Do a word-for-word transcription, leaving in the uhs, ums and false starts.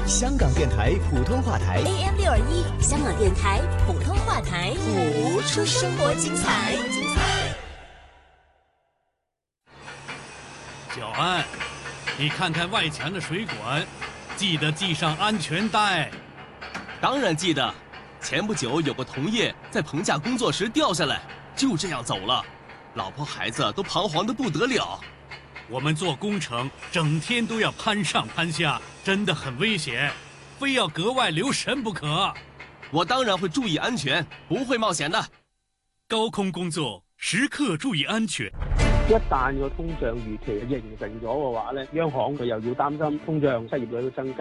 香港电台普通话台 A M 六二一，香港电台普通话台， 谱出生活精彩。 精彩。 小安，你看看外墙的水管，记得系上安全带。 当然记得。前不久有个同业在棚架工作时掉下来，就这样走了，老婆孩子都彷徨得不得了。 我们做工程整天都要攀上攀下，真的很危险，非要格外留神不可。 我當然會注意安全，不會冒險的。 高空工作時刻注意安全。 一旦個通脹預期形成咗嘅話咧，央行佢又要擔心通脹、失業率都增加。